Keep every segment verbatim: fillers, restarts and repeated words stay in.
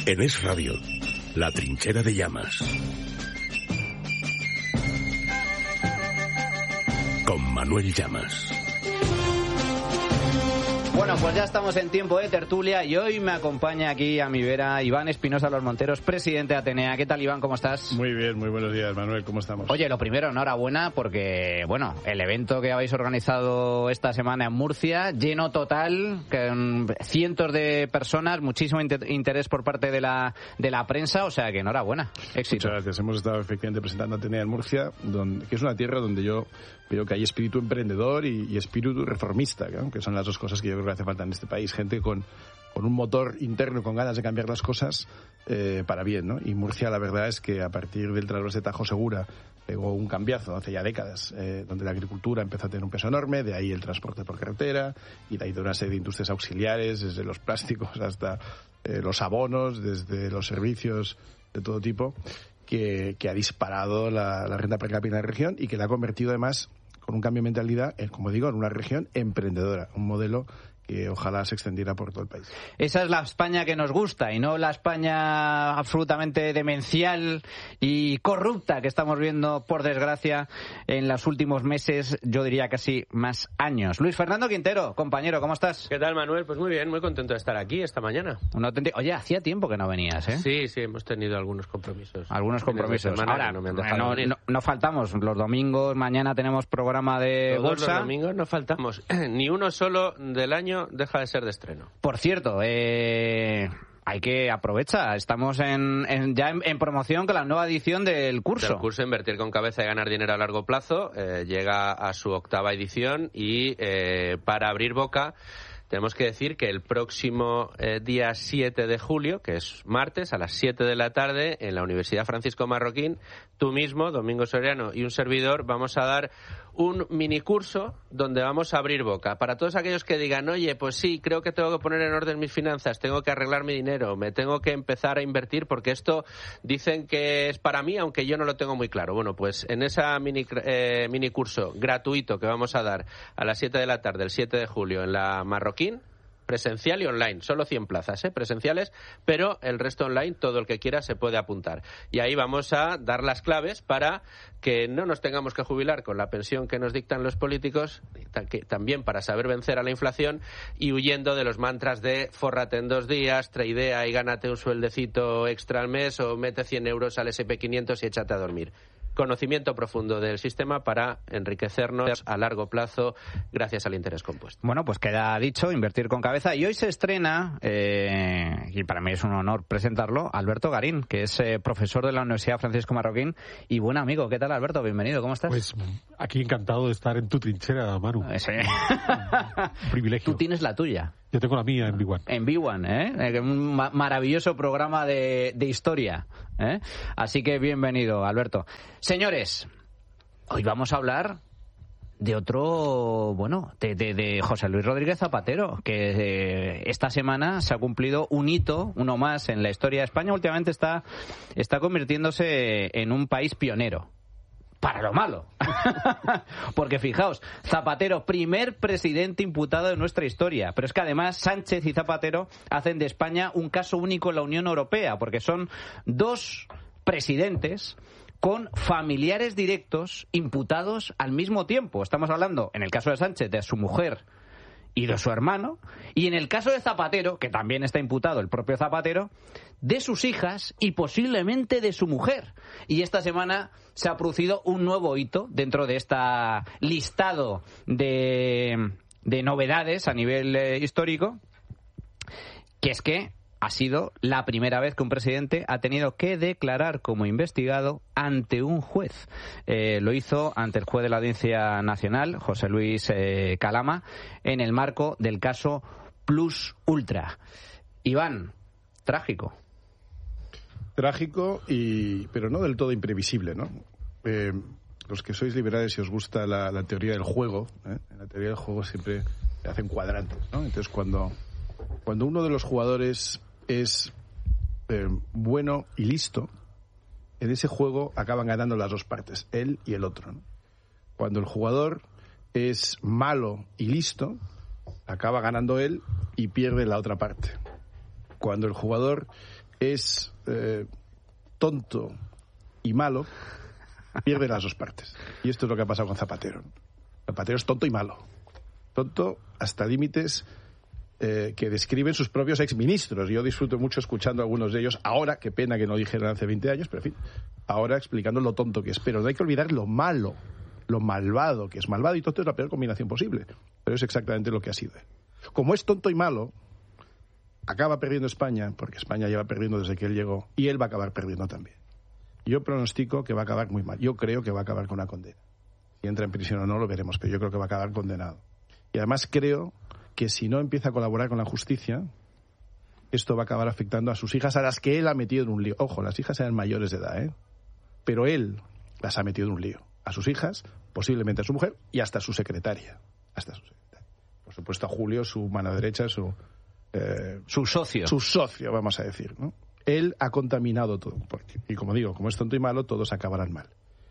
En Es Radio, La Trinchera de Llamas. Con Manuel Llamas. Bueno, pues ya estamos en tiempo de tertulia y hoy me acompaña aquí a mi vera Iván Espinosa Los Monteros, presidente de Atenea. ¿Qué tal, Iván? ¿Cómo estás? Muy bien, muy buenos días, Manuel. ¿Cómo estamos? Oye, lo primero, enhorabuena porque, bueno, el evento que habéis organizado esta semana en Murcia, lleno total, con cientos de personas, muchísimo inter- interés por parte de la de la prensa, o sea que enhorabuena, éxito. Muchas gracias. Hemos estado efectivamente presentando Atenea en Murcia, donde, que es una tierra donde yo creo que hay espíritu emprendedor y, y espíritu reformista, ¿no? Que son las dos cosas que yo creo que hace falta en este país. Gente con, con un motor interno, con ganas de cambiar las cosas eh, para bien, ¿no? Y Murcia, la verdad es que a partir del trasvase de Tajo Segura pegó un cambiazo hace ya décadas, eh, donde la agricultura empezó a tener un peso enorme, de ahí el transporte por carretera y de ahí de una serie de industrias auxiliares, desde los plásticos hasta eh, los abonos, desde los servicios de todo tipo, que, que ha disparado la, la renta per cápita en la región y que la ha convertido además, con un cambio de mentalidad, en, como digo, en una región emprendedora, un modelo que ojalá se extendiera por todo el país. Esa es la España que nos gusta y no la España absolutamente demencial y corrupta que estamos viendo, por desgracia, en los últimos meses, yo diría casi más años. Luis Fernando Quintero, compañero, ¿cómo estás? ¿Qué tal, Manuel? Pues muy bien, muy contento de estar aquí esta mañana. Un auténtico... Oye, hacía tiempo que no venías, ¿eh? Sí, sí, hemos tenido algunos compromisos. Algunos compromisos. Ahora, no, no, me han no, no, no faltamos. Los domingos, mañana tenemos programa de Todos bolsa. Los domingos no faltamos. Ni uno solo del año deja de ser de estreno. Por cierto, eh... hay que aprovechar. Estamos en, en, ya en, en promoción con la nueva edición del curso. El curso Invertir con Cabeza y Ganar Dinero a Largo Plazo eh, llega a su octava edición y eh, para abrir boca tenemos que decir que el próximo eh, día siete de julio, que es martes, a las siete de la tarde, en la Universidad Francisco Marroquín, tú mismo, Domingo Soriano y un servidor, vamos a dar un minicurso donde vamos a abrir boca. Para todos aquellos que digan, oye, pues sí, creo que tengo que poner en orden mis finanzas, tengo que arreglar mi dinero, me tengo que empezar a invertir porque esto dicen que es para mí, aunque yo no lo tengo muy claro. Bueno, pues en ese mini, eh, minicurso gratuito que vamos a dar a las siete de la tarde, el siete de julio, en la Marroquín, presencial y online, solo cien plazas, ¿eh? Presenciales, pero el resto online, todo el que quiera se puede apuntar. Y ahí vamos a dar las claves para que no nos tengamos que jubilar con la pensión que nos dictan los políticos, también para saber vencer a la inflación y huyendo de los mantras de fórrate en dos días, tradea y gánate un sueldecito extra al mes o mete cien euros al ese and pe quinientos y échate a dormir. Conocimiento profundo del sistema para enriquecernos a largo plazo gracias al interés compuesto. Bueno, pues queda dicho, invertir con cabeza. Y hoy se estrena, eh, y para mí es un honor presentarlo, Alberto Garín, que es eh, profesor de la Universidad Francisco Marroquín y buen amigo. ¿Qué tal, Alberto? Bienvenido, ¿cómo estás? Pues aquí encantado de estar en tu trinchera, Manu. Sí. Un privilegio. Tú tienes la tuya. Yo tengo la mía en B uno. En B uno, ¿eh? Un ma- maravilloso programa de, de historia, ¿eh? Así que bienvenido, Alberto. Señores, hoy vamos a hablar de otro, bueno, de, de, de José Luis Rodríguez Zapatero, que eh, esta semana se ha cumplido un hito, uno más en la historia de España. Últimamente está, está convirtiéndose en un país pionero. Para lo malo. Porque fijaos, Zapatero, primer presidente imputado de nuestra historia. Pero es que además Sánchez y Zapatero hacen de España un caso único en la Unión Europea, porque son dos presidentes con familiares directos imputados al mismo tiempo. Estamos hablando, en el caso de Sánchez, de su mujer y de su hermano, y en el caso de Zapatero, que también está imputado el propio Zapatero, de sus hijas y posiblemente de su mujer. Y esta semana se ha producido un nuevo hito dentro de este listado de, de novedades a nivel eh, histórico, que es que ha sido la primera vez que un presidente ha tenido que declarar como investigado ante un juez. Eh, lo hizo ante el juez de la Audiencia Nacional, José Luis eh, Calama, en el marco del caso Plus Ultra. Iván, trágico. Trágico, y pero no del todo imprevisible, ¿no? Eh, los que sois liberales y os gusta la, la teoría del juego, ¿eh? En la teoría del juego siempre se hacen cuadrantes, ¿no? Entonces, cuando, cuando uno de los jugadores es eh, bueno y listo, en ese juego acaban ganando las dos partes, él y el otro, ¿no? Cuando el jugador es malo y listo, acaba ganando él y pierde la otra parte. Cuando el jugador es eh, tonto y malo, pierde las dos partes. Y esto es lo que ha pasado con Zapatero. Zapatero es tonto y malo. Tonto hasta límites eh, que describen sus propios exministros. Yo disfruto mucho escuchando a algunos de ellos ahora, qué pena que no dijeran hace veinte años, pero en fin, ahora explicando lo tonto que es. Pero no hay que olvidar lo malo, lo malvado que es. Malvado y tonto es la peor combinación posible, pero es exactamente lo que ha sido. Como es tonto y malo, acaba perdiendo España, porque España lleva perdiendo desde que él llegó, y él va a acabar perdiendo también. Yo pronostico que va a acabar muy mal. Yo creo que va a acabar con una condena. Si entra en prisión o no, lo veremos, pero yo creo que va a acabar condenado. Y además creo que si no empieza a colaborar con la justicia, esto va a acabar afectando a sus hijas, a las que él ha metido en un lío. Ojo, las hijas eran mayores de edad, ¿eh? Pero él las ha metido en un lío. A sus hijas, posiblemente a su mujer y hasta a su secretaria. Hasta su secretaria. Por supuesto, a Julio, su mano derecha, su... Eh, su socio. Su socio, vamos a decir, ¿no? Él ha contaminado todo. Porque, y como digo, como es tonto y malo, todos acabarán mal.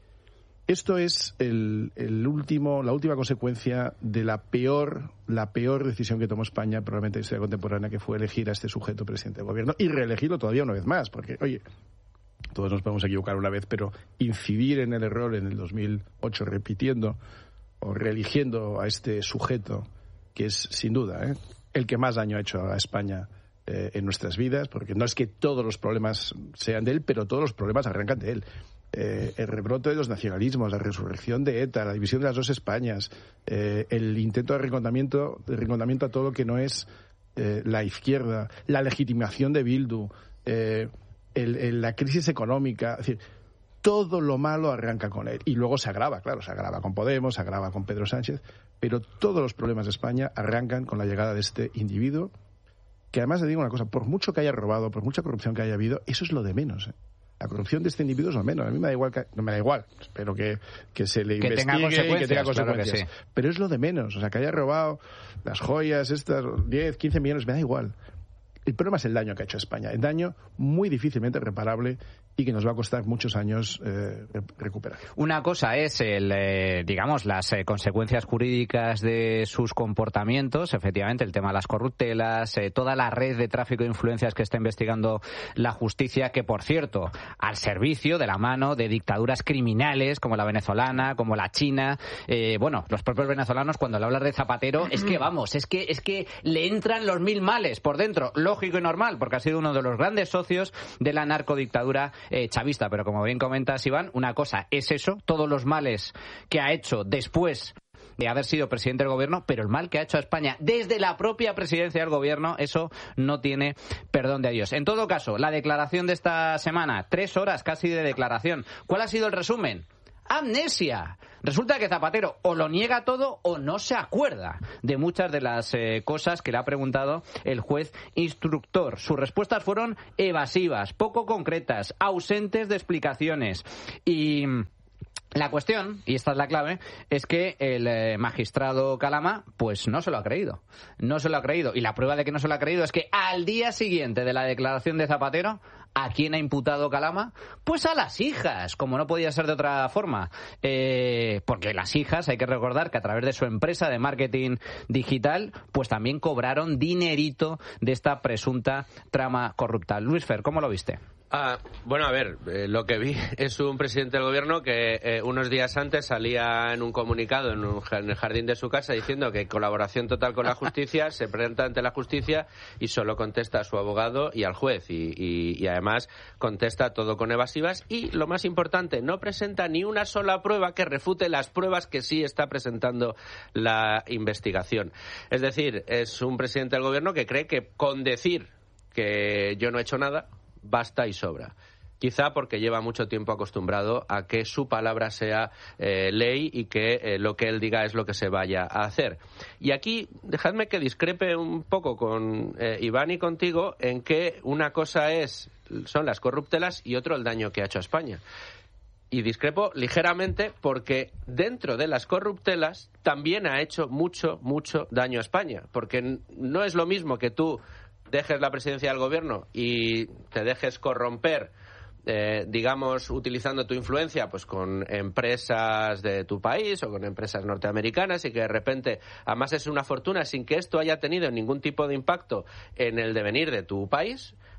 Esto es el, el último, la última consecuencia de la peor, la peor decisión que tomó España, probablemente en la historia contemporánea, que fue elegir a este sujeto presidente del gobierno y reelegirlo todavía una vez más. Porque, oye, todos nos podemos equivocar una vez, pero incidir en el error en el dos mil ocho repitiendo o reeligiendo a este sujeto, que es sin duda, ¿eh?, el que más daño ha hecho a España eh, en nuestras vidas, porque no es que todos los problemas sean de él, pero todos los problemas arrancan de él. Eh, el rebrote de los nacionalismos, la resurrección de ETA, la división de las dos Españas, eh, el intento de reencontramiento, de reencontramiento a todo lo que no es eh, la izquierda, la legitimación de Bildu, eh, el, el, la crisis económica, es decir, todo lo malo arranca con él. Y luego se agrava, claro, se agrava con Podemos, se agrava con Pedro Sánchez, pero todos los problemas de España arrancan con la llegada de este individuo, que además le digo una cosa, por mucho que haya robado, por mucha corrupción que haya habido, eso es lo de menos, ¿eh? La corrupción de este individuo es lo menos. A mí me da igual, que, no me da igual, espero que, que se le que investigue tenga y que tenga consecuencias. Claro que sí. Pero es lo de menos, o sea, que haya robado las joyas, estas diez, quince millones, me da igual. El problema es el daño que ha hecho a España, el daño muy difícilmente reparable y que nos va a costar muchos años eh, recuperar. Una cosa es, el, eh, digamos, las eh, consecuencias jurídicas de sus comportamientos, efectivamente, el tema de las corruptelas, eh, toda la red de tráfico de influencias que está investigando la justicia, que, por cierto, al servicio de la mano de dictaduras criminales como la venezolana, como la china. Eh, bueno, los propios venezolanos, cuando le hablas de Zapatero, es que, vamos, es que, es que le entran los mil males por dentro. Lógico y normal, porque ha sido uno de los grandes socios de la narcodictadura eh, chavista. Pero como bien comentas, Iván, una cosa es eso, todos los males que ha hecho después de haber sido presidente del gobierno, pero el mal que ha hecho a España desde la propia presidencia del gobierno, eso no tiene perdón de Dios. En todo caso, la declaración de esta semana, tres horas casi de declaración. ¿Cuál ha sido el resumen? Amnesia. Resulta que Zapatero o lo niega todo o no se acuerda de muchas de las eh, cosas que le ha preguntado el juez instructor. Sus respuestas fueron evasivas, poco concretas, ausentes de explicaciones. Y la cuestión, y esta es la clave, es que el eh, magistrado Calama pues no se lo ha creído. No se lo ha creído. Y la prueba de que no se lo ha creído es que al día siguiente de la declaración de Zapatero, ¿a quién ha imputado Calama? Pues a las hijas, como no podía ser de otra forma. Eh, porque las hijas, hay que recordar que a través de su empresa de marketing digital, pues también cobraron dinerito de esta presunta trama corrupta. Luis Fer, ¿cómo lo viste? Ah, bueno, a ver, eh, lo que vi es un presidente del gobierno que eh, unos días antes salía en un comunicado en, un, en el jardín de su casa diciendo que colaboración total con la justicia, se presenta ante la justicia y solo contesta a su abogado y al juez y, y, y además contesta todo con evasivas y, lo más importante, no presenta ni una sola prueba que refute las pruebas que sí está presentando la investigación. Es decir, es un presidente del gobierno que cree que con decir que yo no he hecho nada basta y sobra. Quizá porque lleva mucho tiempo acostumbrado a que su palabra sea eh, ley y que eh, lo que él diga es lo que se vaya a hacer. Y aquí, dejadme que discrepe un poco con eh, Iván y contigo en que una cosa es son las corruptelas y otro el daño que ha hecho a España. Y discrepo ligeramente porque dentro de las corruptelas también ha hecho mucho, mucho daño a España. Porque no es lo mismo que tú dejes la presidencia del gobierno y te dejes corromper, eh, digamos, utilizando tu influencia pues con empresas de tu país o con empresas norteamericanas y que de repente amases una fortuna sin que esto haya tenido ningún tipo de impacto en el devenir de tu país,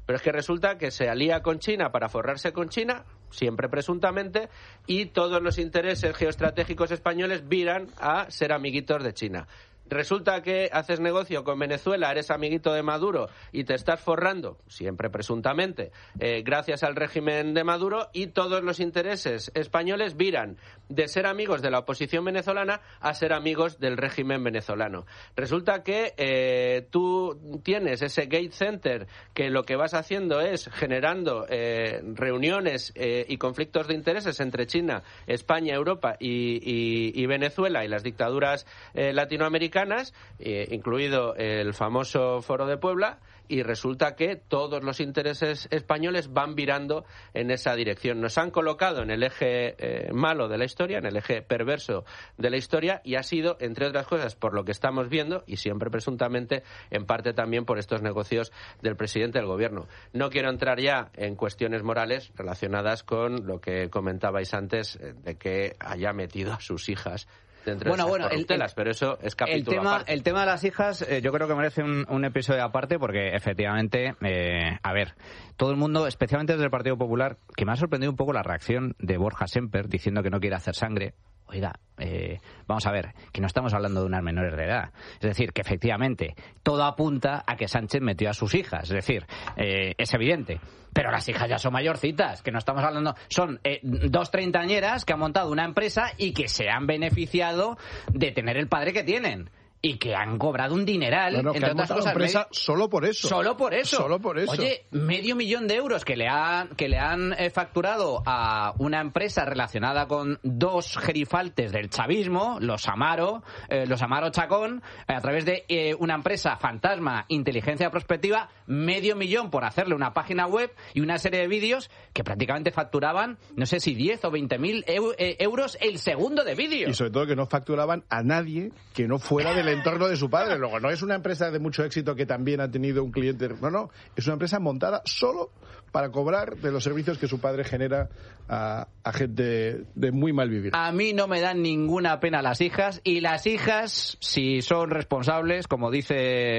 Pero es que resulta que se alía con China para forrarse con China, siempre presuntamente, y todos los intereses geoestratégicos españoles viran a ser amiguitos de China. Resulta que haces negocio con Venezuela, eres amiguito de Maduro y te estás forrando, siempre presuntamente, eh, gracias al régimen de Maduro, y todos los intereses españoles viran de ser amigos de la oposición venezolana a ser amigos del régimen venezolano. Resulta que eh, tú tienes ese Gate Center que lo que vas haciendo es generando eh, reuniones eh, y conflictos de intereses entre China, España, Europa y, y, y Venezuela y las dictaduras eh, latinoamericanas, Eh, incluido el famoso Foro de Puebla, y resulta que todos los intereses españoles van virando en esa dirección. Nos han colocado en el eje eh, malo de la historia, en el eje perverso de la historia, y ha sido, entre otras cosas, por lo que estamos viendo, y siempre presuntamente, en parte también por estos negocios del presidente del gobierno. No quiero entrar ya en cuestiones morales relacionadas con lo que comentabais antes, eh, de que haya metido a sus hijas dentro bueno, de esas bueno, corruptelas, el, pero eso es capítulo el tema, aparte. el tema de las hijas, eh, yo creo que merece un, un episodio aparte, porque efectivamente, eh, a ver, todo el mundo, especialmente desde el Partido Popular, que me ha sorprendido un poco la reacción de Borja Semper diciendo que no quiere hacer sangre. Oiga, eh, vamos a ver, que no estamos hablando de unas menores de edad. Es decir, que efectivamente todo apunta a que Sánchez metió a sus hijas. Es decir, eh, es evidente. Pero las hijas ya son mayorcitas, que no estamos hablando... Son eh, dos treintañeras que han montado una empresa y que se han beneficiado de tener el padre que tienen. Y que han cobrado un dineral, bueno, entre otras cosas. Empresa medio... solo por eso. Solo por eso. Solo por eso. Oye, medio millón de euros que le han, que le han eh, facturado a una empresa relacionada con dos gerifaltes del chavismo, los Amaro, eh, los Amaro Chacón, eh, a través de eh, una empresa fantasma, Inteligencia Prospectiva, medio millón por hacerle una página web y una serie de vídeos que prácticamente facturaban, no sé si diez o veinte mil eu, eh, euros el segundo de vídeo. Y sobre todo que no facturaban a nadie que no fuera del entorno de su padre. Luego, no es una empresa de mucho éxito que también ha tenido un cliente. No, no. Es una empresa montada solo para cobrar de los servicios que su padre genera a, a gente de muy mal vivir. A mí no me dan ninguna pena las hijas, y las hijas, si son responsables, como dice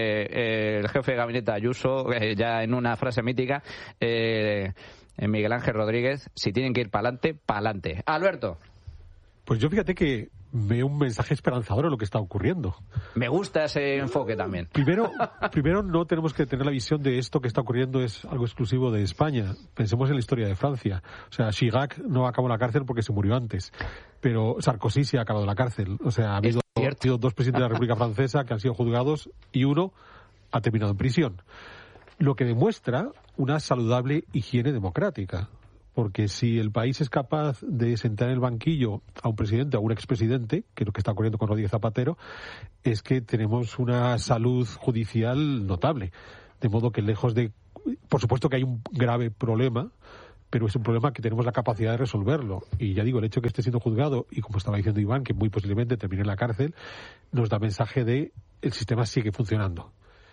eh, el jefe de gabinete Ayuso, eh, ya en una frase mítica, eh, Miguel Ángel Rodríguez, si tienen que ir para adelante, para adelante. Alberto. Pues yo fíjate que veo un mensaje esperanzador en lo que está ocurriendo. Me gusta ese enfoque también. Primero, primero no tenemos que tener la visión de esto que está ocurriendo es algo exclusivo de España. Pensemos en la historia de Francia. O sea, Chirac no acabó en la cárcel porque se murió antes, pero Sarkozy sí ha acabado en la cárcel. O sea, ha habido, ha habido dos presidentes de la República Francesa que han sido juzgados y uno ha terminado en prisión. Lo que demuestra una saludable higiene democrática. Porque si el país es capaz de sentar en el banquillo a un presidente, a un expresidente, que es lo que está ocurriendo con Rodríguez Zapatero, es que tenemos una salud judicial notable. De modo que lejos de... Por supuesto que hay un grave problema, pero es un problema que tenemos la capacidad de resolverlo. Y ya digo, el hecho de que esté siendo juzgado, y como estaba diciendo Iván, que muy posiblemente termine en la cárcel, nos da mensaje de el sistema sigue funcionando.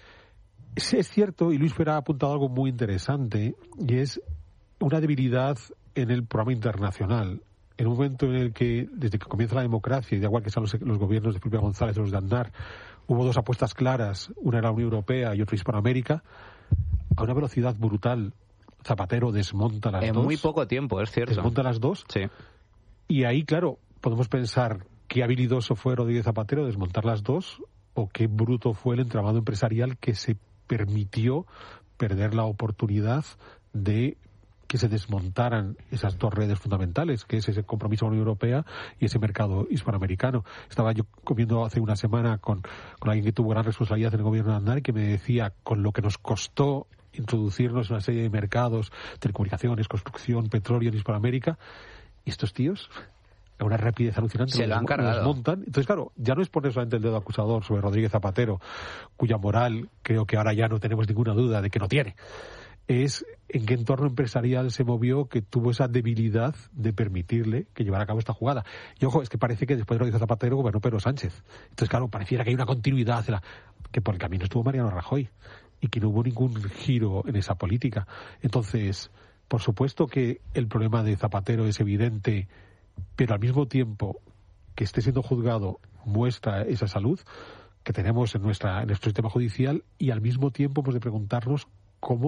Es cierto, y Luis Pera ha apuntado algo muy interesante, y es una debilidad en el programa internacional. En un momento en el que, desde que comienza la democracia, y da igual que sean los, los gobiernos de Felipe González o los de Aznar, hubo dos apuestas claras, una era la Unión Europea y otra Hispanoamérica, a una velocidad brutal. Zapatero desmonta las en dos. En muy poco tiempo, es cierto. Desmonta las dos. Sí. Y ahí, claro, podemos pensar qué habilidoso fue Rodríguez Zapatero desmontar las dos, o qué bruto fue el entramado empresarial que se permitió perder la oportunidad de que se desmontaran esas dos redes fundamentales, que es ese compromiso con la Unión Europea y ese mercado hispanoamericano. Estaba yo comiendo hace una semana con, con alguien que tuvo gran responsabilidad en el gobierno de Aznar y que me decía, con lo que nos costó introducirnos en una serie de mercados, telecomunicaciones, construcción, petróleo en Hispanoamérica, y estos tíos, a una rapidez alucinante, se lo han cargado. Los montan. Entonces, claro, ya no es poner solamente el dedo acusador sobre Rodríguez Zapatero, cuya moral creo que ahora ya no tenemos ninguna duda de que no tiene. Es en qué entorno empresarial se movió que tuvo esa debilidad de permitirle que llevara a cabo esta jugada. Y ojo, es que parece que después de Rodríguez Zapatero gobernó Pedro Sánchez. Entonces, claro, pareciera que hay una continuidad hacia la... que por el camino estuvo Mariano Rajoy y que no hubo ningún giro en esa política. Entonces, por supuesto que el problema de Zapatero es evidente, pero al mismo tiempo que esté siendo juzgado muestra esa salud que tenemos en nuestra en nuestro sistema judicial, y al mismo tiempo hemos de preguntarnos cómo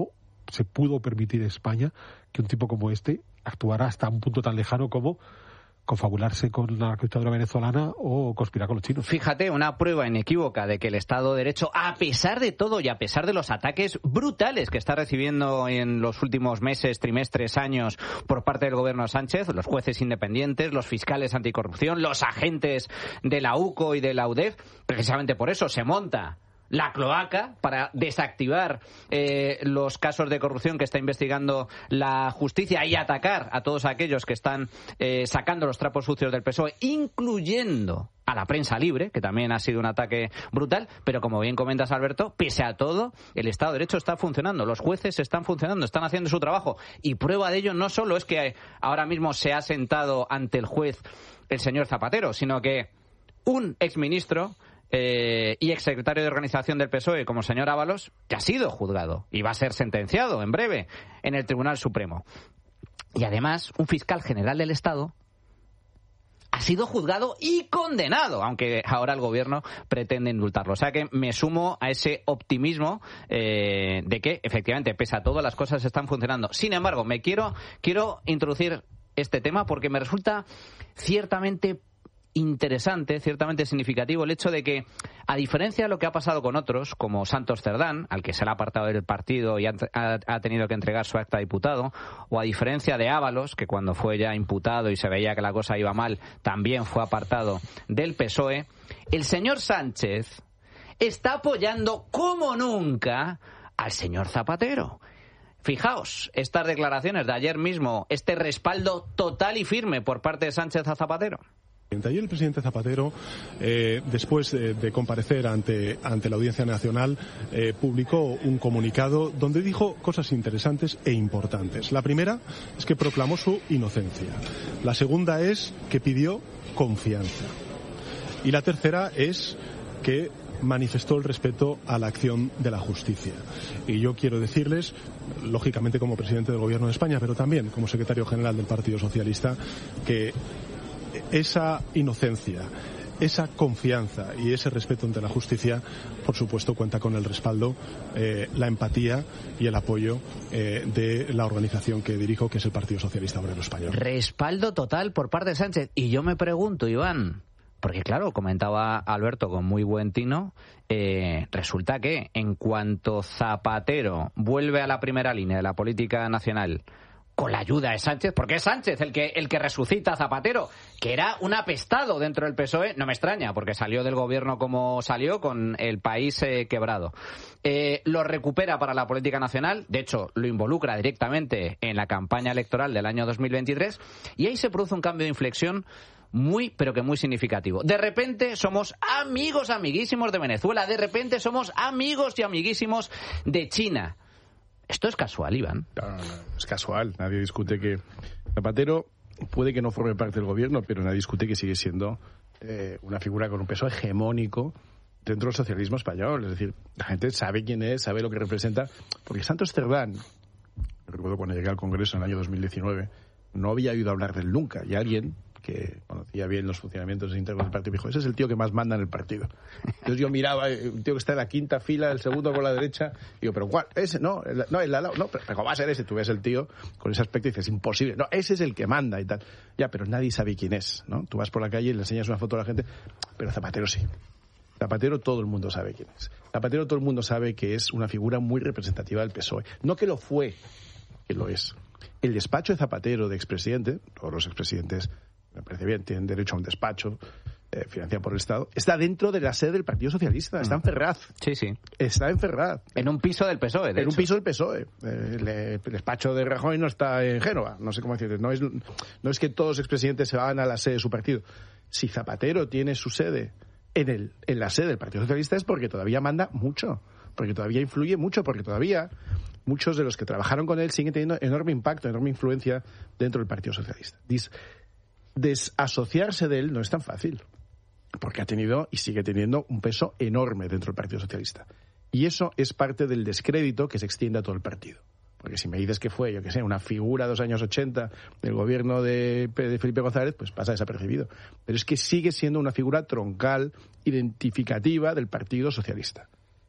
se pudo permitir España que un tipo como este actuara hasta un punto tan lejano como confabularse con la dictadura venezolana o conspirar con los chinos. Fíjate, una prueba inequívoca de que el Estado de Derecho, a pesar de todo y a pesar de los ataques brutales que está recibiendo en los últimos meses, trimestres, años por parte del gobierno Sánchez, los jueces independientes, los fiscales anticorrupción, los agentes de la U C O y de la U D E F, precisamente por eso se monta la cloaca para desactivar eh, los casos de corrupción que está investigando la justicia y atacar a todos aquellos que están eh, sacando los trapos sucios del P S O E, incluyendo a la prensa libre, que también ha sido un ataque brutal, pero como bien comentas, Alberto, pese a todo, el Estado de Derecho está funcionando, los jueces están funcionando, están haciendo su trabajo, y prueba de ello no solo es que ahora mismo se ha sentado ante el juez el señor Zapatero, sino que un exministro Eh, y exsecretario de Organización del P S O E como el señor Ábalos ya ha sido juzgado y va a ser sentenciado en breve en el Tribunal Supremo. Y además, un fiscal general del Estado ha sido juzgado y condenado, aunque ahora el gobierno pretende indultarlo. O sea que me sumo a ese optimismo eh, de que, efectivamente, pese a todo, las cosas están funcionando. Sin embargo, me quiero, quiero introducir este tema porque me resulta ciertamente interesante, ciertamente significativo el hecho de que, a diferencia de lo que ha pasado con otros, como Santos Cerdán, al que se le ha apartado del partido y ha, ha, ha tenido que entregar su acta de diputado, o a diferencia de Ábalos, que cuando fue ya imputado y se veía que la cosa iba mal, también fue apartado del P S O E, el señor Sánchez está apoyando como nunca al señor Zapatero. Fijaos, estas declaraciones de ayer mismo, este respaldo total y firme por parte de Sánchez a Zapatero. Ayer el presidente Zapatero, eh, después de, de comparecer ante, ante la Audiencia Nacional, eh, publicó un comunicado donde dijo cosas interesantes e importantes. La primera es que proclamó su inocencia. La segunda es que pidió confianza. Y la tercera es que manifestó el respeto a la acción de la justicia. Y yo quiero decirles, lógicamente como presidente del Gobierno de España, pero también como secretario general del Partido Socialista, que esa inocencia, esa confianza y ese respeto ante la justicia, por supuesto, cuenta con el respaldo, eh, la empatía y el apoyo eh, de la organización que dirijo, que es el Partido Socialista Obrero Español. Respaldo total por parte de Sánchez. Y yo me pregunto, Iván, porque claro, comentaba Alberto con muy buen tino, eh, resulta que en cuanto Zapatero vuelve a la primera línea de la política nacional, con la ayuda de Sánchez, porque es Sánchez el que el que resucita a Zapatero, que era un apestado dentro del P S O E, no me extraña, porque salió del gobierno como salió, con el país eh, quebrado. Eh, lo recupera para la política nacional, de hecho, lo involucra directamente en la campaña electoral del año dos mil veintitrés, y ahí se produce un cambio de inflexión muy, pero que muy significativo. De repente somos amigos, amiguísimos de Venezuela, de repente somos amigos y amiguísimos de China. ¿Esto es casual, Iván? No, no, no, es casual. Nadie discute que Zapatero puede que no forme parte del gobierno, pero nadie discute que sigue siendo eh, una figura con un peso hegemónico dentro del socialismo español. Es decir, la gente sabe quién es, sabe lo que representa. Porque Santos Cerdán, recuerdo cuando llegué al Congreso en el año dos mil diecinueve, no había oído hablar de él nunca. Y alguien que conocía bien los funcionamientos internos del partido me dijo, ese es el tío que más manda en el partido. Entonces yo miraba, un tío que está en la quinta fila, el segundo por la derecha, y digo, pero ¿cuál? Ese, no, el, no, el lado, no, pero, pero ¿cómo va a ser ese? Tú ves el tío con ese aspecto y dices, imposible, no, ese es el que manda y tal. Ya, pero nadie sabe quién es, ¿no? Tú vas por la calle y le enseñas una foto a la gente, pero Zapatero sí. Zapatero todo el mundo sabe quién es. Zapatero todo el mundo sabe que es una figura muy representativa del P S O E. No que lo fue, que lo es. El despacho de Zapatero, de expresidente, todos los expresidentes, me parece bien, tienen derecho a un despacho eh, financiado por el Estado, está dentro de la sede del Partido Socialista, está en Ferraz. Sí, sí. Está en Ferraz. En un piso del P S O E, de En hecho. un piso del P S O E. Eh, el, el despacho de Rajoy no está en Génova, no sé cómo decirte. No es, no es que todos los expresidentes se van a la sede de su partido. Si Zapatero tiene su sede en, el, en la sede del Partido Socialista es porque todavía manda mucho, porque todavía influye mucho, porque todavía muchos de los que trabajaron con él siguen teniendo enorme impacto, enorme influencia dentro del Partido Socialista. Dis, desasociarse de él no es tan fácil, porque ha tenido y sigue teniendo un peso enorme dentro del Partido Socialista. Y eso es parte del descrédito que se extiende a todo el partido. Porque si me dices que fue, yo que sé, una figura de los años ochenta del gobierno de, de Felipe González, pues pasa desapercibido. Pero es que sigue siendo una figura troncal, identificativa del Partido Socialista.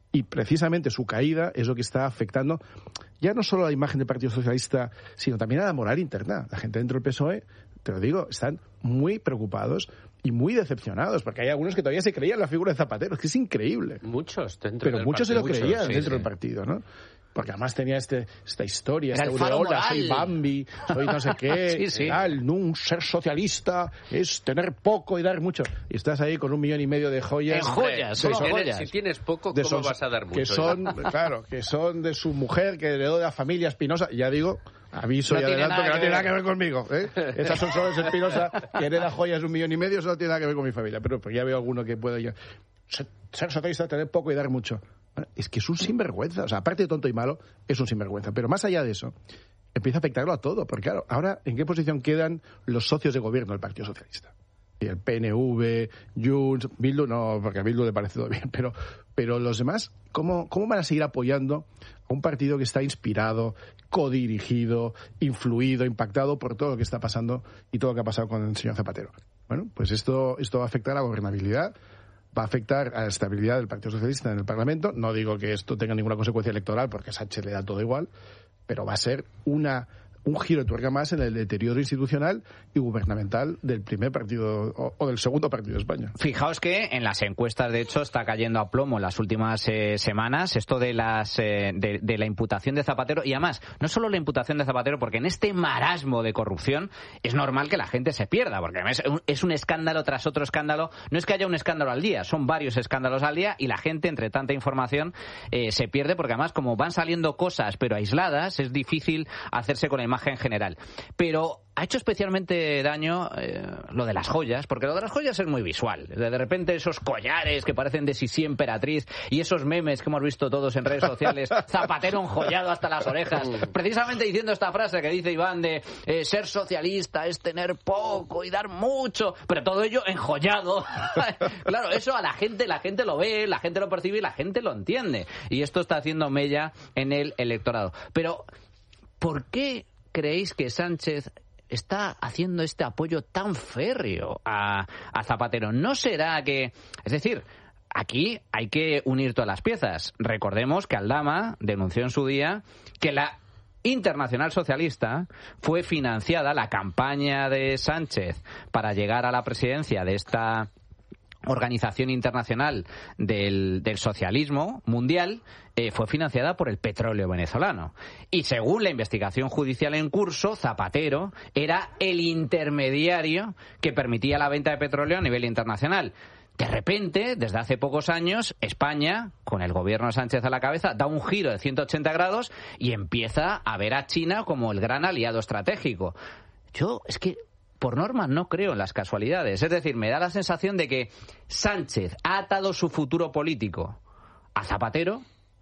Y precisamente su caída es lo que está afectando ya no solo a la imagen del Partido Socialista, sino también a la moral interna. La gente dentro del P S O E, te lo digo, están muy preocupados y muy decepcionados, porque hay algunos que todavía se creían la figura de Zapatero. Es que es increíble. Muchos dentro Pero del muchos partido, se lo creían muchos, sí, dentro sí. del partido, ¿no? Porque además tenía este, esta historia, Era esta el faro aureola, moral. soy Bambi, soy no sé qué, Sí, sí. tal, no, un ser socialista es tener poco y dar mucho. Y estás ahí con un millón y medio de joyas. En joyas, de solo son- joyas. Si tienes poco, de ¿cómo sos- vas a dar mucho? Que son, claro, que son de su mujer, que heredó de la familia Espinosa. Ya digo, aviso No y tiene adelanto nada que no que tiene nada ver. que ver conmigo. ¿eh? Estas son solo de Espinosa, que hereda joyas de un millón y medio, eso no tiene nada que ver con mi familia. Pero pues ya veo alguno que puede ya ser, ser socialista, tener poco y dar mucho. Bueno, es que es un sinvergüenza. O sea, aparte de tonto y malo, es un sinvergüenza. Pero más allá de eso, empieza a afectarlo a todo. Porque claro, ahora, ¿en qué posición quedan los socios de gobierno del Partido Socialista? Y el P N V, Junts, Bildu, no, porque a Bildu le parece todo bien, pero, pero los demás, ¿cómo, ¿cómo van a seguir apoyando a un partido que está inspirado, codirigido, influido, impactado por todo lo que está pasando y todo lo que ha pasado con el señor Zapatero? Bueno, pues esto, esto va a afectar a la gobernabilidad, va a afectar a la estabilidad del Partido Socialista en el Parlamento. No digo que esto tenga ninguna consecuencia electoral, porque a Sánchez le da todo igual, pero va a ser una... un giro de tuerca más en el deterioro institucional y gubernamental del primer partido o, o del segundo partido de España. Fijaos que en las encuestas, de hecho, está cayendo a plomo en las últimas eh, semanas esto de las eh, de, de la imputación de Zapatero. Y además, no solo la imputación de Zapatero, porque en este marasmo de corrupción es normal que la gente se pierda, porque es un, es un escándalo tras otro escándalo. No es que haya un escándalo al día, son varios escándalos al día y la gente, entre tanta información, eh, se pierde, porque además, como van saliendo cosas, pero aisladas, es difícil hacerse con la imagen en general. Pero ha hecho especialmente daño eh, lo de las joyas, porque lo de las joyas es muy visual. De, de repente esos collares que parecen de Sisi Emperatriz y esos memes que hemos visto todos en redes sociales, Zapatero enjollado hasta las orejas, precisamente diciendo esta frase que dice Iván de eh, ser socialista es tener poco y dar mucho, pero todo ello enjollado. Claro, eso a la gente, la gente lo ve, la gente lo percibe y la gente lo entiende. Y esto está haciendo mella en el electorado. Pero, ¿por qué creéis que Sánchez está haciendo este apoyo tan férreo a, a Zapatero? ¿No será que...? Es decir, aquí hay que unir todas las piezas. Recordemos que Aldama denunció en su día que la Internacional Socialista fue financiada, la campaña de Sánchez para llegar a la presidencia de esta Organización Internacional del, del Socialismo Mundial, eh, fue financiada por el petróleo venezolano. Y según la investigación judicial en curso, Zapatero era el intermediario que permitía la venta de petróleo a nivel internacional. De repente, desde hace pocos años, España, con el gobierno de Sánchez a la cabeza, da un giro de ciento ochenta grados y empieza a ver a China como el gran aliado estratégico. Yo, es que por norma no creo en las casualidades. Es decir, me da la sensación de que Sánchez ha atado su futuro político a Zapatero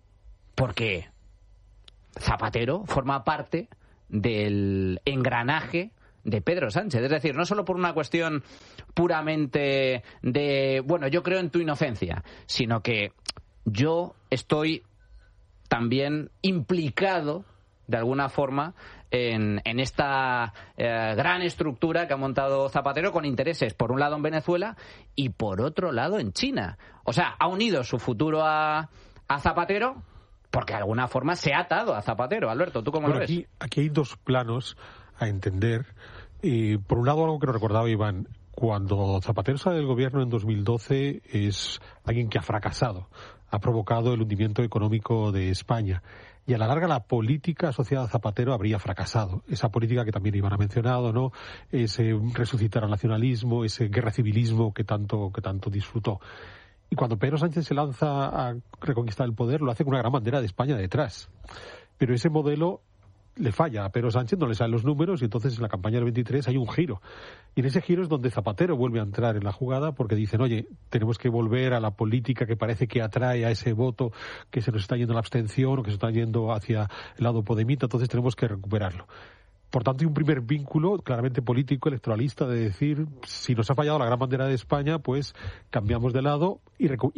porque Zapatero forma parte del engranaje de Pedro Sánchez. Es decir, no solo por una cuestión puramente de, bueno, yo creo en tu inocencia, sino que yo estoy también implicado de alguna forma en, en esta eh, gran estructura que ha montado Zapatero con intereses, por un lado en Venezuela y por otro lado en China. O sea, ha unido su futuro a, a Zapatero porque de alguna forma se ha atado a Zapatero. Alberto, ¿tú cómo bueno, lo ves? Aquí, aquí hay dos planos a entender. Eh, por un lado, algo que nos recordaba Iván, cuando Zapatero sale del gobierno en dos mil doce es alguien que ha fracasado, ha provocado el hundimiento económico de España. Y a la larga la política asociada a Zapatero habría fracasado. Esa política que también Iván ha mencionado, ¿no? Ese resucitar al nacionalismo, ese guerra civilismo que tanto, que tanto disfrutó. Y cuando Pedro Sánchez se lanza a reconquistar el poder, lo hace con una gran bandera de España detrás. Pero ese modelo le falla a Pedro Sánchez, no le salen los números, y entonces en la campaña del veintitrés hay un giro. Y en ese giro es donde Zapatero vuelve a entrar en la jugada, porque dicen, oye, tenemos que volver a la política que parece que atrae a ese voto que se nos está yendo a la abstención o que se está yendo hacia el lado podemita, entonces tenemos que recuperarlo. Por tanto, hay un primer vínculo claramente político, electoralista, de decir, si nos ha fallado la gran bandera de España, pues cambiamos de lado, y, recu- y ahí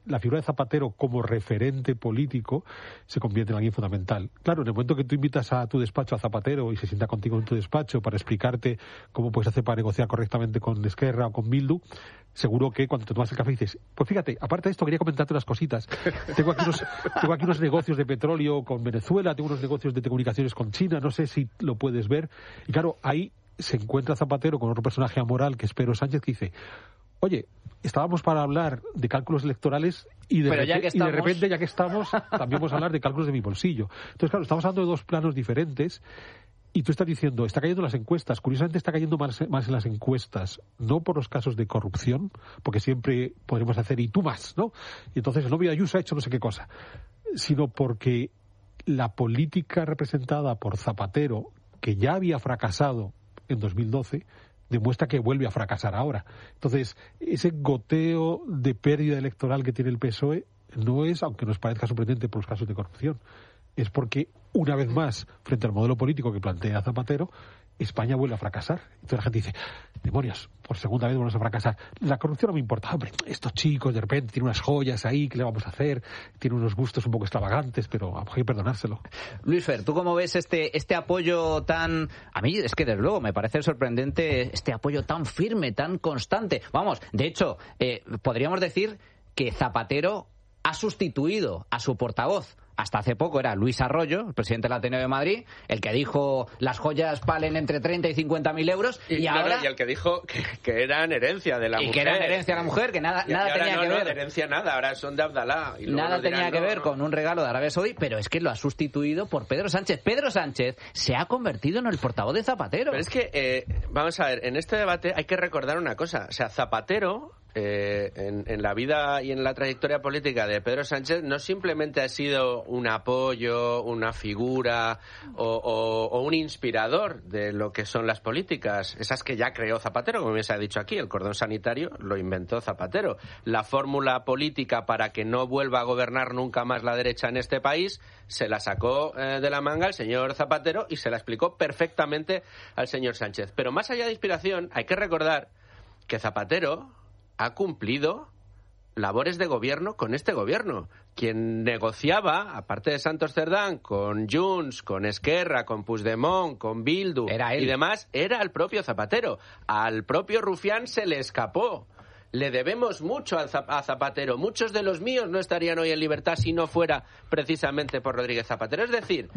la figura de Zapatero como referente político se convierte en alguien fundamental. Claro, en el momento que tú invitas a tu despacho a Zapatero y se sienta contigo en tu despacho para explicarte cómo puedes hacer para negociar correctamente con Esquerra o con Bildu, seguro que cuando te tomas el café dices, pues fíjate, aparte de esto quería comentarte unas cositas. Tengo aquí unos, tengo aquí unos negocios de petróleo con Venezuela, tengo unos negocios de telecomunicaciones con China, no sé si lo puedes ver. Y claro, ahí se encuentra Zapatero con otro personaje amoral que es Pedro Sánchez, que dice, oye, estábamos para hablar de cálculos electorales y de, Pero ya que estamos... y de repente, ya que estamos, también vamos a hablar de cálculos de mi bolsillo. Entonces, claro, estamos hablando de dos planos diferentes y tú estás diciendo, está cayendo en las encuestas. Curiosamente está cayendo más, más en las encuestas, no por los casos de corrupción, porque siempre podremos hacer y tú más, ¿no? Y entonces el novio de Ayuso ha hecho no sé qué cosa, sino porque la política representada por Zapatero, que ya había fracasado en dos mil doce, demuestra que vuelve a fracasar ahora. Entonces, ese goteo de pérdida electoral que tiene el P S O E no es, aunque nos parezca sorprendente por los casos de corrupción, es porque, una vez más, frente al modelo político que plantea Zapatero, España vuelve a fracasar. Entonces la gente dice, demonios, por segunda vez volvemos a fracasar. La corrupción no me importa, hombre, estos chicos de repente tienen unas joyas ahí, ¿qué le vamos a hacer? Tienen unos gustos un poco extravagantes, pero hay que perdonárselo. Luis Fer, ¿tú cómo ves este, este apoyo tan... A mí es que desde luego me parece sorprendente este apoyo tan firme, tan constante. Vamos, de hecho, eh, podríamos decir que Zapatero ha sustituido a su portavoz. Hasta hace poco era Luis Arroyo, el presidente del Ateneo de Madrid, el que dijo las joyas valen entre treinta y cincuenta mil euros y, y ahora... Y el que dijo que, que eran herencia de la y mujer. Y que eran herencia de la mujer, que nada, y, nada y tenía no, que no, ver. No, de herencia nada, ahora son de Abdalá. Y nada dirán, tenía que no, ver no. con un regalo de Arabia Saudí, pero es que lo ha sustituido por Pedro Sánchez. Pedro Sánchez se ha convertido en el portavoz de Zapatero. Pero es que, eh, vamos a ver, en este debate hay que recordar una cosa. O sea, Zapatero... Eh, en, en la vida y en la trayectoria política de Pedro Sánchez no simplemente ha sido un apoyo, una figura o, o, o un inspirador de lo que son las políticas, esas que ya creó Zapatero, como bien se ha dicho aquí, el cordón sanitario lo inventó Zapatero. La fórmula política para que no vuelva a gobernar nunca más la derecha en este país se la sacó eh, de la manga el señor Zapatero y se la explicó perfectamente al señor Sánchez. Pero más allá de inspiración, hay que recordar que Zapatero ha cumplido labores de gobierno con este gobierno. Quien negociaba, aparte de Santos Cerdán, con Junts, con Esquerra, con Puigdemont, con Bildu y demás, era el propio Zapatero. Al propio Rufián se le escapó. Le debemos mucho a Zapatero. Muchos de los míos no estarían hoy en libertad si no fuera precisamente por Rodríguez Zapatero. Es decir,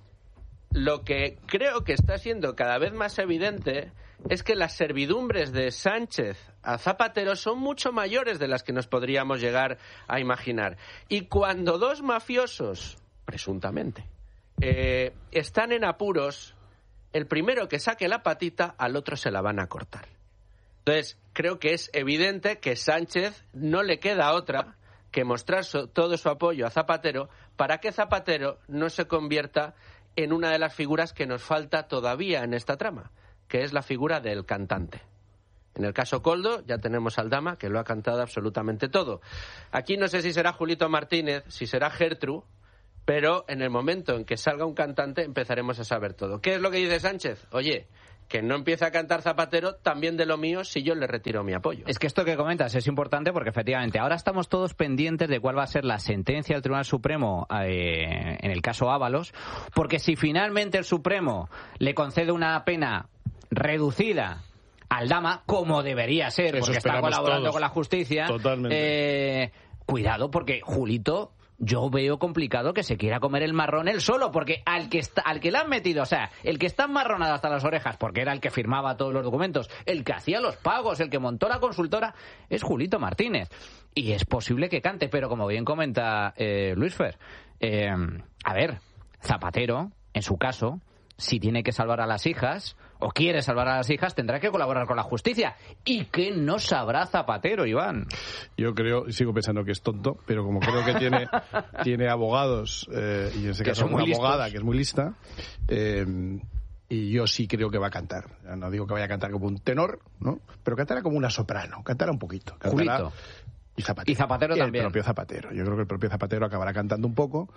lo que creo que está siendo cada vez más evidente es que las servidumbres de Sánchez a Zapatero son mucho mayores de las que nos podríamos llegar a imaginar. Y cuando dos mafiosos, presuntamente, eh, están en apuros, el primero que saque la patita, al otro se la van a cortar. Entonces, creo que es evidente que Sánchez no le queda otra que mostrar su, todo su apoyo a Zapatero para que Zapatero no se convierta en una de las figuras que nos falta todavía en esta trama, que es la figura del cantante. En el caso Koldo ya tenemos al Dama, que lo ha cantado absolutamente todo. Aquí no sé si será Julito Martínez, si será Gertrude, pero en el momento en que salga un cantante empezaremos a saber todo. ¿Qué es lo que dice Sánchez? Oye, que no empiece a cantar Zapatero también de lo mío si yo le retiro mi apoyo. Es que esto que comentas es importante porque efectivamente ahora estamos todos pendientes de cuál va a ser la sentencia del Tribunal Supremo eh, en el caso Ábalos, porque si finalmente el Supremo le concede una pena reducida al Dama, como debería ser, Eso porque está colaborando todos. con la justicia, Totalmente. Eh, cuidado, porque Julito, yo veo complicado que se quiera comer el marrón él solo, porque al que está, al que le han metido, o sea, el que está enmarronado hasta las orejas, porque era el que firmaba todos los documentos, el que hacía los pagos, el que montó la consultora, es Julito Martínez. Y es posible que cante, pero como bien comenta eh, Luis Fer, eh, a ver, Zapatero, en su caso, si tiene que salvar a las hijas o quiere salvar a las hijas, tendrá que colaborar con la justicia. ¿Y qué no sabrá Zapatero, Iván? Yo creo, sigo pensando que es tonto, pero como creo que tiene, tiene abogados, eh, y en este Que caso son muy una abogada listos. que es muy lista, eh, y yo sí creo que va a cantar. Ya no digo que vaya a cantar como un tenor, ¿no? Pero cantará como una soprano, cantará un poquito. Cantará, Julito. Y Zapatero. Y Zapatero el también. El propio Zapatero. Yo creo que el propio Zapatero acabará cantando un poco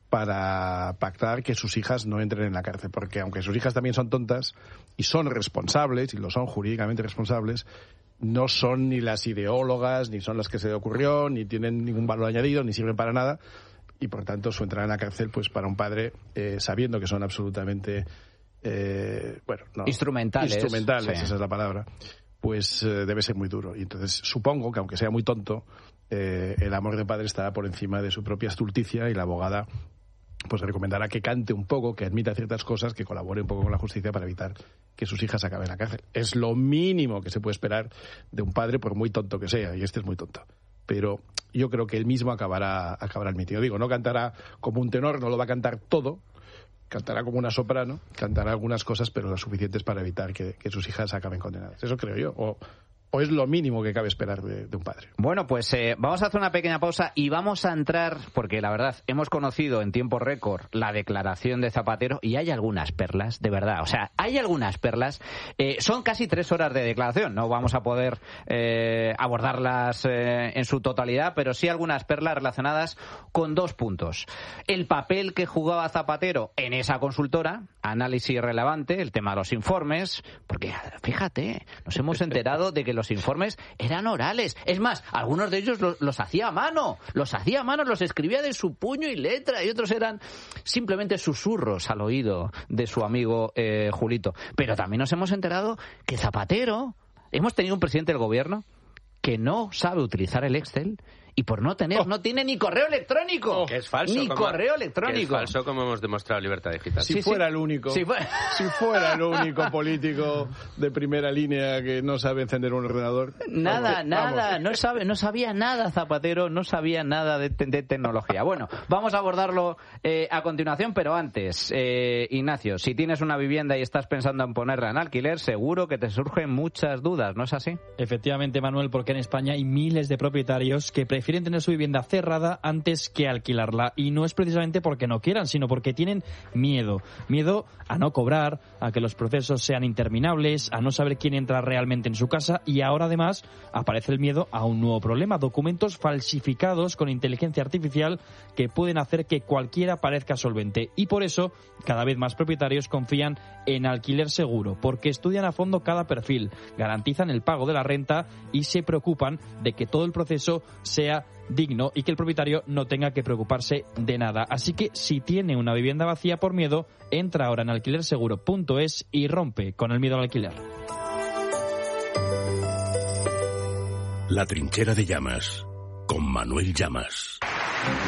para pactar que sus hijas no entren en la cárcel. Porque aunque sus hijas también son tontas y son responsables, y lo son jurídicamente responsables, no son ni las ideólogas, ni son las que se le ocurrió, ni tienen ningún valor añadido, ni sirven para nada, y por tanto su entrada en la cárcel, pues para un padre, eh, sabiendo que son absolutamente, eh, bueno, no, instrumentales, instrumentales, sí. Esa es la palabra, pues eh, debe ser muy duro. Y entonces supongo que, aunque sea muy tonto, eh, el amor de padre estará por encima de su propia estulticia, y la abogada pues recomendará que cante un poco, que admita ciertas cosas, que colabore un poco con la justicia para evitar que sus hijas acaben en la cárcel. Es lo mínimo que se puede esperar de un padre, por muy tonto que sea, y este es muy tonto. Pero yo creo que él mismo acabará, acabará el mitin. Digo, no cantará como un tenor, no lo va a cantar todo, cantará como una soprano, cantará algunas cosas, pero las suficientes para evitar que, que sus hijas acaben condenadas. Eso creo yo. O, o es lo mínimo que cabe esperar de, de un padre. Bueno, pues eh, vamos a hacer una pequeña pausa y vamos a entrar, porque la verdad, hemos conocido en tiempo récord la declaración de Zapatero, y hay algunas perlas, de verdad, o sea, hay algunas perlas. Eh, son casi tres horas de declaración, no vamos a poder eh, abordarlas eh, en su totalidad, pero sí algunas perlas relacionadas con dos puntos. El papel que jugaba Zapatero en esa consultora, análisis relevante, el tema de los informes, porque fíjate, nos hemos enterado de que los informes eran orales. Es más, algunos de ellos los, los hacía a mano, los hacía a mano, los escribía de su puño y letra, y otros eran simplemente susurros al oído de su amigo eh, Julito. Pero también nos hemos enterado que Zapatero, hemos tenido un presidente del gobierno que no sabe utilizar el Excel, y por no tener, oh. no tiene ni correo electrónico. Oh, que es falso. Ni como, correo electrónico. Que es falso, como hemos demostrado Libertad Digital. Si sí, fuera sí. el único, si fuera... si fuera el único político de primera línea que no sabe encender un ordenador. Nada, vamos, nada, vamos. no sabe, no sabía nada Zapatero, no sabía nada de, de tecnología. Bueno, vamos a abordarlo eh, a continuación, pero antes, eh, Ignacio, si tienes una vivienda y estás pensando en ponerla en alquiler, seguro que te surgen muchas dudas, ¿no es así? Efectivamente, Manuel, porque en España hay miles de propietarios que prefieren tener su vivienda cerrada antes que alquilarla, y no es precisamente porque no quieran, sino porque tienen miedo, miedo a no cobrar, a que los procesos sean interminables, a no saber quién entra realmente en su casa, y ahora además aparece el miedo a un nuevo problema: documentos falsificados con inteligencia artificial que pueden hacer que cualquiera parezca solvente. Y por eso cada vez más propietarios confían en Alquiler Seguro, porque estudian a fondo cada perfil, garantizan el pago de la renta y se preocupan de que todo el proceso sea digno y que el propietario no tenga que preocuparse de nada. Así que si tiene una vivienda vacía por miedo, entra ahora en alquiler seguro punto es y rompe con el miedo al alquiler. La Trinchera de Llamas, con Manuel Llamas.